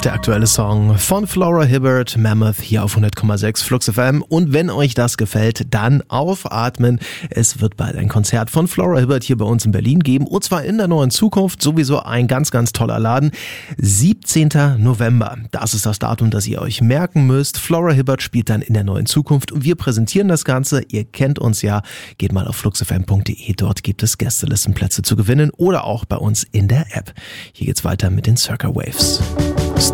der aktuelle Song von Flora Hibbert, Mammoth, hier auf 100,6 Flux FM. Und wenn euch das gefällt, dann aufatmen. Es wird bald ein Konzert von Flora Hibbert hier bei uns in Berlin geben. Und zwar in der Neuen Zukunft. Sowieso ein ganz, ganz toller Laden. 17. November. Das ist das Datum, das ihr euch merken müsst. Flora Hibbert spielt dann in der Neuen Zukunft. Und wir präsentieren das Ganze. Ihr kennt uns ja. Geht mal auf fluxfm.de. Dort gibt es Gästelistenplätze zu gewinnen. Oder auch bei uns in der App. Hier geht's weiter mit den Circa Waves.